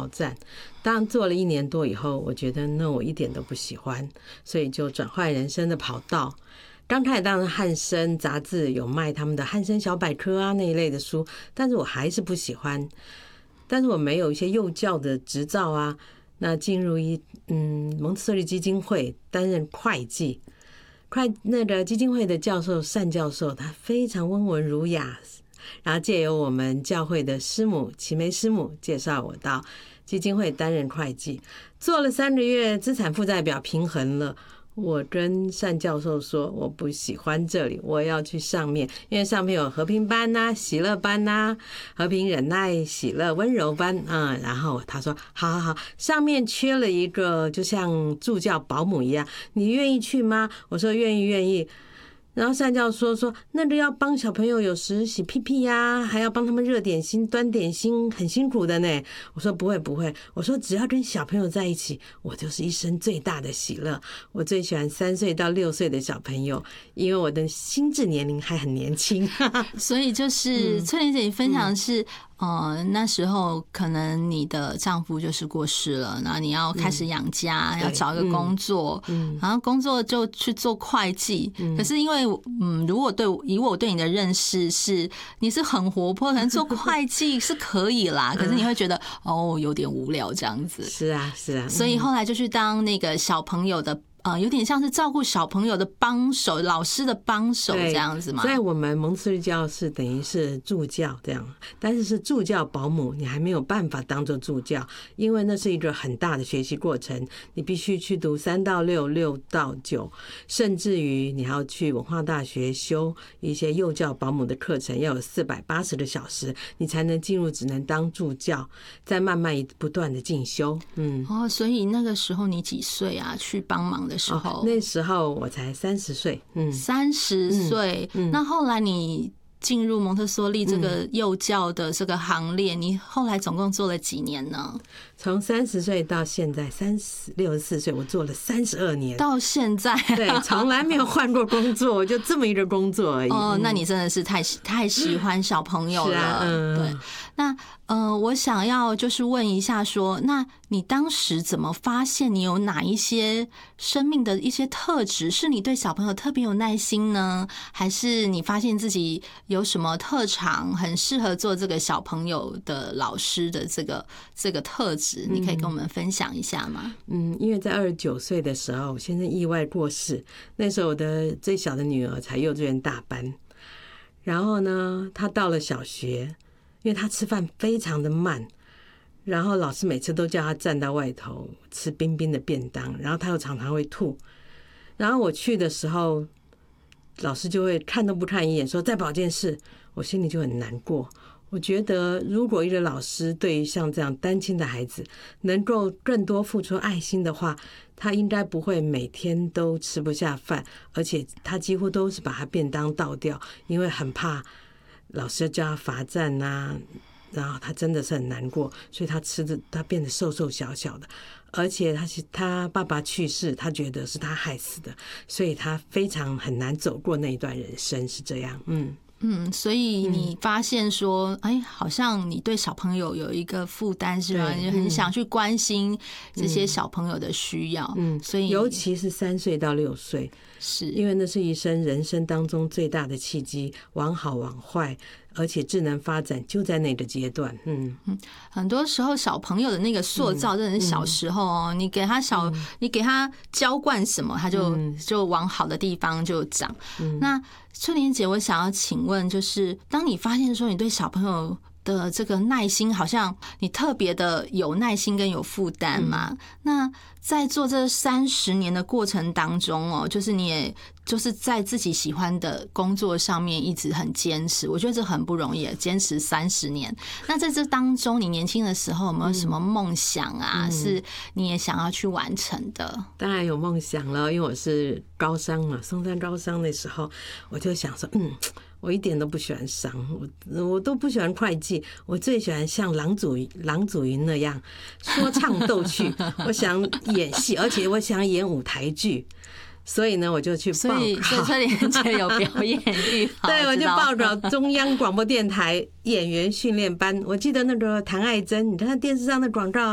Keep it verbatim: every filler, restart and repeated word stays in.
挑战。当做了一年多以后，我觉得那我一点都不喜欢，所以就转换人生的跑道。刚开始当然汉声杂志有卖他们的汉声小百科啊那一类的书，但是我还是不喜欢。但是我没有一些幼教的执照啊，那进入一嗯蒙特梭利基金会担任会计。快那个基金会的教授单教授，他非常温文儒雅，然后借由我们教会的师母齐梅师母介绍我到基金会担任会计，做了三个月，资产负债表平衡了。我跟单教授说，我不喜欢这里，我要去上面，因为上面有和平班呐、啊、喜乐班呐、啊、和平忍耐、喜乐温柔班啊、嗯。然后他说，好好好，上面缺了一个，就像助教保姆一样，你愿意去吗？我说愿意，愿意。然后单教授说，那个要帮小朋友有时洗屁屁呀、啊，还要帮他们热点心、端点心，很辛苦的呢。我说不会不会，我说只要跟小朋友在一起，我就是一生最大的喜乐。我最喜欢三岁到六岁的小朋友，因为我的心智年龄还很年轻。 所以就是翠莲姐，你分享的是。嗯呃，那时候可能你的丈夫就是过世了，然后你要开始养家，嗯、要找一个工作，嗯，然后工作就去做会计。嗯、可是因为，嗯，如果对以我对你的认识是你是很活泼，可能做会计是可以啦，可是你会觉得哦有点无聊这样子。 是啊，是啊。 所以后来就去当那个小朋友的。呃，有点像是照顾小朋友的帮手，老师的帮手这样子嘛。 在我们蒙特梭利教室等于是助教这样，但是是助教保姆，你还没有办法当做助教，因为那是一个很大的学习过程，你必须去读三到六、六到九，甚至于你还要去文化大学修一些幼教保姆的课程，要有四百八十个小时，你才能进入，只能当助教，再慢慢不断的进修。嗯， 哦，所以那个时候你几岁啊？去帮忙的时候， 哦、那时候我才三十岁，嗯， 三十岁。那后来你进入蒙特梭利这个幼教的这个行列，嗯、你后来总共做了几年呢？ 从三十岁到现在三十六十四岁，我做了三十二年， 到现在、啊、 对，从来没有换过工作，就这么一个工作而已。 哦，那你真的是太太喜欢小朋友了，是啊嗯、对。那呃，我想要就是问一下说，那你当时怎么发现你有哪一些生命的一些特质，是你对小朋友特别有耐心呢？还是你发现自己有什么特长，很适合做这个小朋友的老师的这个这个特质？你可以跟我们分享一下吗？ 嗯，因为在二十九岁的时候，我先生意外过世，那时候我的最小的女儿才幼稚园大班，然后呢，她到了小学。因为他吃饭非常的慢，然后老师每次都叫他站到外头吃冰冰的便当，然后他又常常会吐。然后我去的时候，老师就会看都不看一眼，说在保健室，我心里就很难过。我觉得如果一个老师对于像这样单亲的孩子能够更多付出爱心的话，他应该不会每天都吃不下饭，而且他几乎都是把他便当倒掉，因为很怕老师叫他罚站啊，然后他真的是很难过，所以他吃的他变得瘦瘦小小的，而且他他爸爸去世，他觉得是他害死的，所以他非常很难走过那一段人生，是这样。嗯嗯，所以你发现说，哎、嗯，好像你对小朋友有一个负担，是吧？你很想去关心这些小朋友的需要，嗯，所以尤其是三岁到六岁， 是因为那是一生人生当中最大的契机，往好往坏，而且智能发展就在那个阶段。嗯嗯，很多时候小朋友的那个塑造，真的是小时候哦，嗯、你给他小，嗯、你给他浇灌什么，他就、嗯、就往好的地方就长。嗯、那翠莲姐，我想要请问，就是当你发现说你对小朋友的这个耐心，好像你特别的有耐心跟有负担嘛？嗯、那在做这三十年的过程当中哦，就是你也就是在自己喜欢的工作上面一直很坚持，我觉得这很不容易，坚持三十年。那在这当中，你年轻的时候有没有什么梦想啊？嗯、是你也想要去完成的？ 当然有梦想了，因为我是高商嘛，松山高商那时候，我就想说，嗯。我一点都不喜欢商，我我都不喜欢会计，我最喜欢像郎祖郎祖筠那样说唱逗趣。我想演戏，而且我想演舞台剧，所以呢，我就去报考。 所以，所以翠莲姐有表演欲好， 对，我就报考中央广播电台演员训练班。我记得那个谭爱珍，你看电视上的广告。